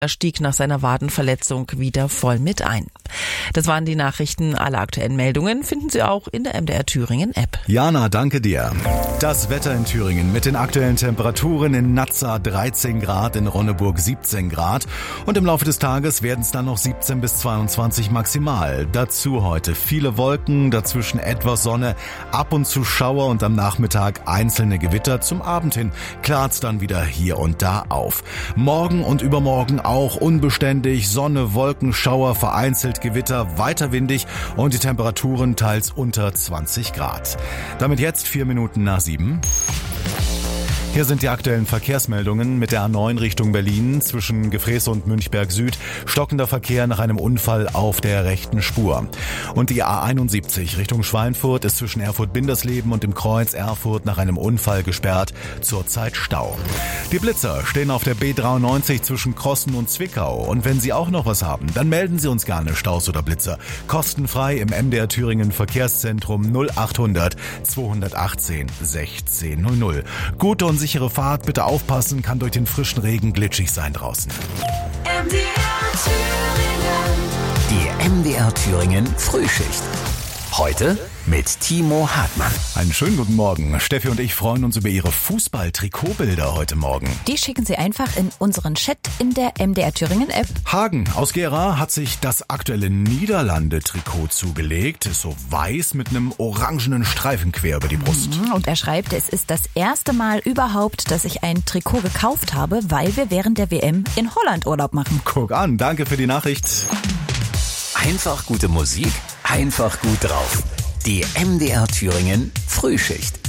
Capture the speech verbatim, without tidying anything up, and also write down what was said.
Er stieg nach seiner Wadenverletzung wieder voll mit ein. Das waren die Nachrichten. Alle aktuellen Meldungen finden Sie auch in der M D R Thüringen App. Jana, danke dir. Das Wetter in Thüringen mit den aktuellen Temperaturen: in Nazza dreizehn Grad, in Ronneburg siebzehn Grad und im Laufe des Tages werden es dann noch siebzehn bis zweiundzwanzig maximal. Dazu heute viele Wolken, dazwischen etwas Sonne, ab und zu Schauer und am Nachmittag einzelne Gewitter. Zum Abend hin klart's dann wieder hier und da auf. Morgen und übermorgen auch unbeständig, Sonne, Wolken, Schauer, vereinzelt Gewitter, weiter windig und die Temperaturen teils unter zwanzig Grad. Damit jetzt vier Minuten nach sieben. Hier sind die aktuellen Verkehrsmeldungen mit der A neun Richtung Berlin zwischen Gefreße und Münchberg Süd. Stockender Verkehr nach einem Unfall auf der rechten Spur. Und die A einundsiebzig Richtung Schweinfurt ist zwischen Erfurt-Bindersleben und dem Kreuz Erfurt nach einem Unfall gesperrt. Zurzeit Stau. Die Blitzer stehen auf der B dreiundneunzig zwischen Krossen und Zwickau. Und wenn Sie auch noch was haben, dann melden Sie uns gerne, Staus oder Blitzer. Kostenfrei im M D R Thüringen Verkehrszentrum null achthundert zweihundertachtzehn sechzehn null null. Gute und sichere Fahrt, bitte aufpassen, kann durch den frischen Regen glitschig sein draußen. M D R Thüringen. Die M D R Thüringen Frühschicht. Heute mit Timo Hartmann. Einen schönen guten Morgen. Steffi und ich freuen uns über Ihre Fußball-Trikotbilder heute Morgen. Die schicken Sie einfach in unseren Chat in der M D R Thüringen App. Hagen aus Gera hat sich das aktuelle Niederlande-Trikot zugelegt. Ist so weiß mit einem orangenen Streifen quer über die Brust. Und er schreibt, es ist das erste Mal überhaupt, dass ich ein Trikot gekauft habe, weil wir während der W M in Holland Urlaub machen. Guck an, danke für die Nachricht. Einfach gute Musik, einfach gut drauf. Die M D R Thüringen Frühschicht.